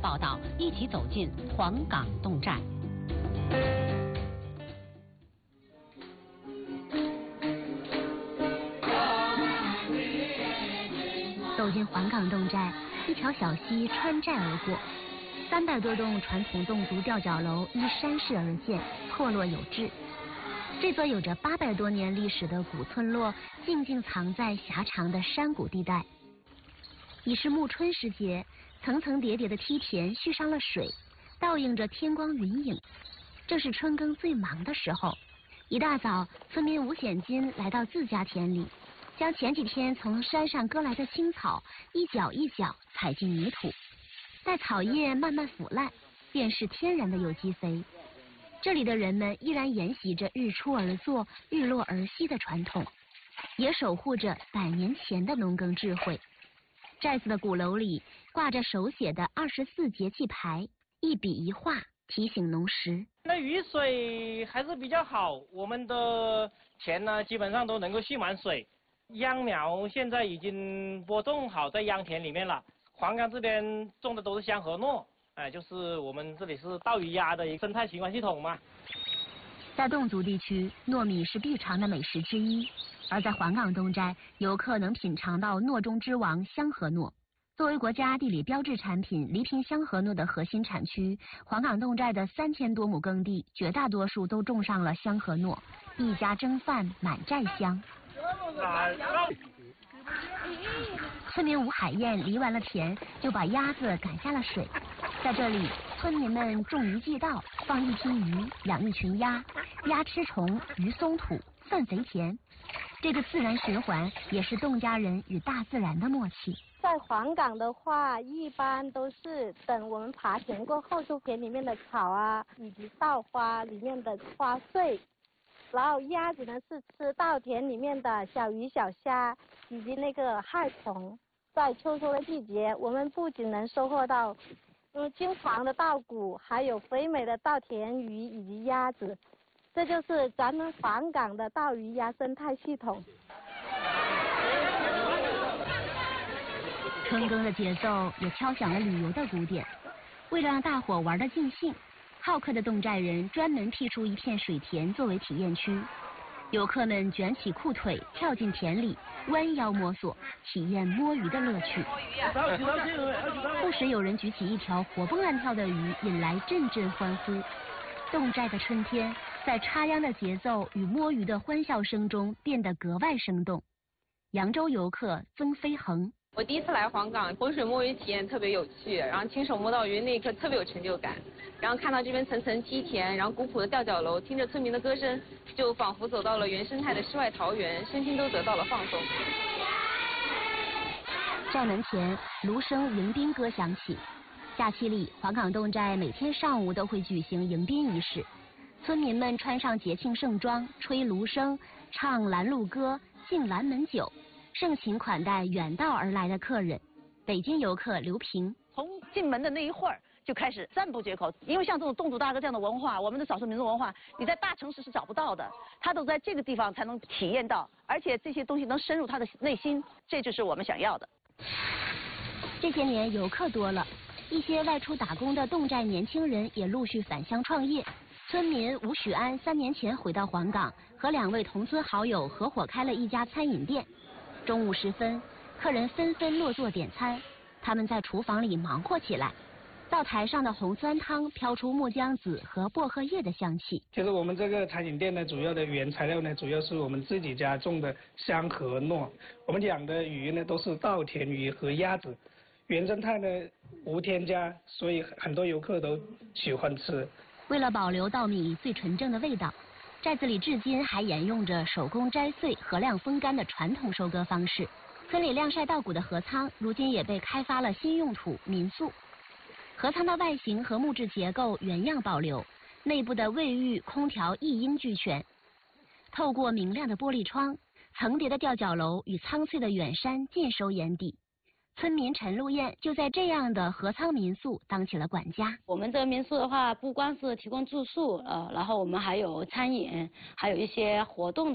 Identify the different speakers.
Speaker 1: 报道，一起走进黄岗侗寨。
Speaker 2: 走进黄岗侗寨，一条小溪穿寨而过，300多栋传统侗族吊脚楼依山势而建，错落有致。这座有着800多年历史的古村落，静静藏在狭长的山谷地带。已是暮春时节，层层叠叠的梯田蓄上了水，倒映着天光云影。正是春耕最忙的时候，一大早，村民吴显金来到自家田里，将前几天从山上割来的青草一脚一脚踩进泥土，待草叶慢慢腐烂，便是天然的有机肥。这里的人们依然沿袭着日出而作、日落而息的传统，也守护着100年前的农耕智慧。寨子的鼓楼里挂着手写的24节气牌，一笔一画提醒农时。
Speaker 3: 那雨水还是比较好，我们的田呢基本上都能够蓄满水。秧苗现在已经播种好在秧田里面了。黄岗这边种的都是香河糯，就是我们这里是稻鱼鸭的一个生态循环系统嘛。
Speaker 2: 在侗族地区，糯米是必尝的美食之一，而在黄岗侗寨，游客能品尝到糯中之王香河糯。作为国家地理标志产品黎平香河糯的核心产区，黄岗侗寨的3000多亩耕地，绝大多数都种上了香河糯，一家蒸饭满寨香。村民吴海燕犁完了田，就把鸭子赶下了水。在这里，村民们种鱼祭稻，放一批鱼，养一群鸭，鸭吃虫，鱼松土，饭肥田。这个自然循环也是侗家人与大自然的默契。
Speaker 4: 在黄岗的话，一般都是等我们耙田过后，就田里面的草啊，以及稻花里面的花穗。然后鸭子呢是吃稻田里面的小鱼小虾以及那个害虫。在秋收的季节，我们不仅能收获到金黄的稻谷，还有肥美的稻田鱼以及鸭子。这就是咱们黄岗的稻鱼鸭生态系统。
Speaker 2: 春耕的节奏也敲响了旅游的鼓点。为了让大伙玩得尽兴，好客的侗寨人专门辟出一片水田作为体验区，游客们卷起裤腿跳进田里，弯腰摸索，体验摸鱼的乐趣。不时有人举起一条活蹦乱跳的鱼，引来阵阵欢呼。侗寨的春天在插秧的节奏与摸鱼的欢笑声中变得格外生动。扬州游客曾飞恒，
Speaker 5: 我第一次来黄岗，浑水摸鱼体验特别有趣，然后亲手摸到鱼那一刻特别有成就感，然后看到这边层层梯田，然后古朴的吊脚楼，听着村民的歌声，就仿佛走到了原生态的世外桃源，身心都得到了放松。
Speaker 2: 寨门前芦笙迎宾歌响起。假期里，黄岗侗寨每天上午都会举行迎宾仪式，村民们穿上节庆盛装，吹芦笙，唱拦路歌，敬拦门酒，盛情款待远道而来的客人。北京游客刘平，
Speaker 6: 从进门的那一会儿就开始赞不绝口，因为像这种侗族大歌这样的文化，我们的少数民族文化，你在大城市是找不到的，他都在这个地方才能体验到，而且这些东西能深入他的内心，这就是我们想要的。
Speaker 2: 这些年游客多了，一些外出打工的侗寨年轻人也陆续返乡创业。村民吴许安3年前回到黄岗，和2位同村好友合伙开了一家餐饮店。中午时分，客人纷纷落座点餐，他们在厨房里忙活起来。灶台上的红酸汤飘出木姜子和薄荷叶的香气。
Speaker 7: 其实我们这个餐饮店呢，主要的原材料呢，主要是我们自己家种的香河糯。我们养的鱼呢，都是稻田鱼和鸭子，原生态呢无添加，所以很多游客都喜欢吃。
Speaker 2: 为了保留稻米最纯正的味道，寨子里至今还沿用着手工摘穗、荷晾风干的传统收割方式。村里晾晒稻谷的河仓，如今也被开发了新用途民宿。河仓的外形和木质结构原样保留，内部的卫浴、空调一应俱全。透过明亮的玻璃窗，层叠的吊脚楼与苍翠的远山尽收眼底。村民陈露燕就在这样的河仓民宿当起了管家。
Speaker 8: 我们这个民宿的话，不光是提供住宿，然后我们还有餐饮，还有一些活动的